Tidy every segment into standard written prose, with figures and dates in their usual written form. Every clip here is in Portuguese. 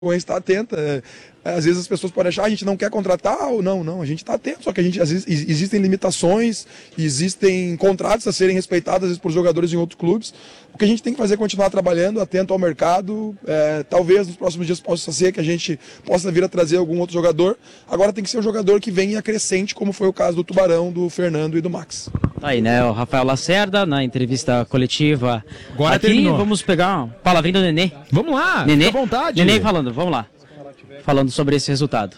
está atenta. Às vezes as pessoas podem achar, a gente não quer contratar ou não, a gente está atento, só que às vezes existem limitações, existem contratos a serem respeitados às vezes por jogadores em outros clubes. O que a gente tem que fazer é continuar trabalhando, atento ao mercado. Talvez nos próximos dias possa ser que a gente possa vir a trazer algum outro jogador. Agora tem que ser um jogador que venha acrescente, como foi o caso do Tubarão, do Fernando e do Max. Aí, né, o Rafael Lacerda, na entrevista coletiva. Agora aqui, terminou. Vamos pegar uma palavrinha do Nenê. Vamos lá, Nenê, fica à vontade. Nenê falando, vamos lá. Falando sobre esse resultado.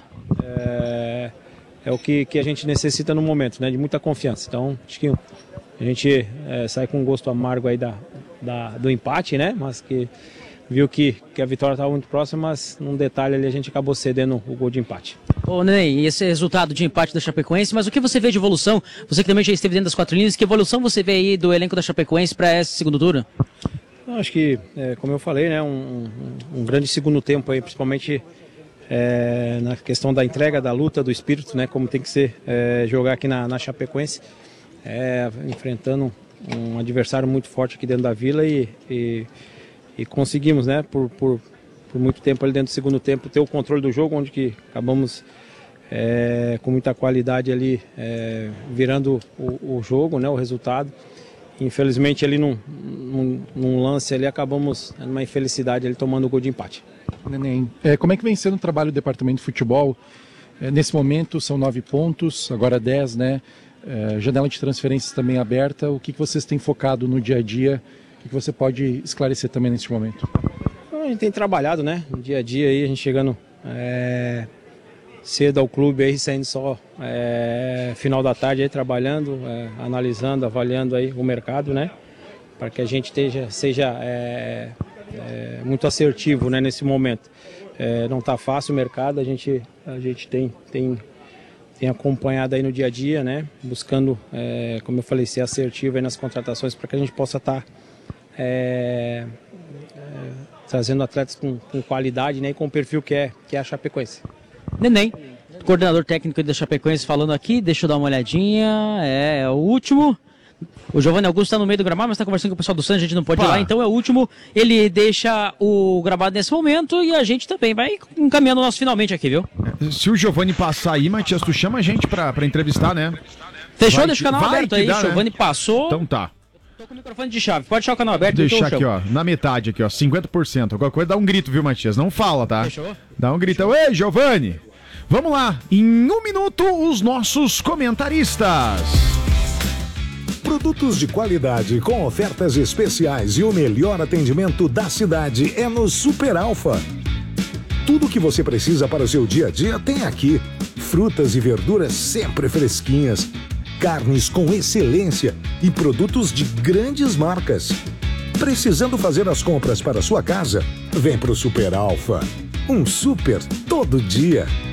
É o que a gente necessita no momento, né? De muita confiança. Então, acho que a gente sai com um gosto amargo aí do empate, né? Mas que viu que a vitória estava muito próxima, mas num detalhe ali a gente acabou cedendo o gol de empate. Ô, Nenê, e esse resultado de empate da Chapecoense, mas o que você vê de evolução? Você que também já esteve dentro das 4 linhas, que evolução você vê aí do elenco da Chapecoense para esse segundo turno? Eu acho que, como eu falei, né? Um grande segundo tempo aí, principalmente na questão da entrega, da luta, do espírito, né, como tem que ser jogar aqui na Chapecoense, enfrentando um adversário muito forte aqui dentro da Vila e conseguimos, né, por muito tempo ali dentro do segundo tempo ter o controle do jogo, onde que acabamos com muita qualidade ali virando o jogo, né, o resultado. Infelizmente ali num lance ali acabamos numa infelicidade ali tomando o gol de empate. Neném, como é que vem sendo o trabalho do departamento de futebol? Nesse momento são 9 pontos, agora 10, né? Janela de transferências também aberta. O que vocês têm focado no dia a dia? O que você pode esclarecer também nesse momento? A gente tem trabalhado, né? No dia a dia aí, a gente chegando cedo ao clube aí, saindo só final da tarde aí trabalhando, analisando, avaliando aí o mercado, né? Para que a gente seja muito assertivo, né, nesse momento. Não está fácil o mercado, a gente tem acompanhado aí no dia a dia, né, buscando, como eu falei, ser assertivo aí nas contratações para que a gente possa estar trazendo atletas com qualidade, né, e com o perfil que é a Chapecoense. Neném, coordenador técnico da Chapecoense falando aqui, deixa eu dar uma olhadinha, é o último. O Giovanni Augusto está no meio do gramado, mas está conversando com o pessoal do Santos, a gente não pode ir lá, então é o último. Ele deixa o gramado nesse momento e a gente também vai encaminhando o nosso finalmente aqui, viu? Se o Giovanni passar aí, Matias, tu chama a gente pra entrevistar, né? Fechou? Deixa o canal aberto aí, o Giovanni passou. Então tá. Tô com o microfone de chave, pode deixar o canal aberto. Deixar aqui, ó, na metade aqui, ó, 50%. Qualquer coisa dá um grito, viu, Matias? Não fala, tá? Fechou? Dá um grito. Ei, Giovanni! Vamos lá, em 1 minuto, os nossos comentaristas. Produtos de qualidade com ofertas especiais e o melhor atendimento da cidade é no Super Alfa. Tudo o que você precisa para o seu dia a dia tem aqui. Frutas e verduras sempre fresquinhas, carnes com excelência e produtos de grandes marcas. Precisando fazer as compras para a sua casa? Vem pro Super Alfa. Um super todo dia.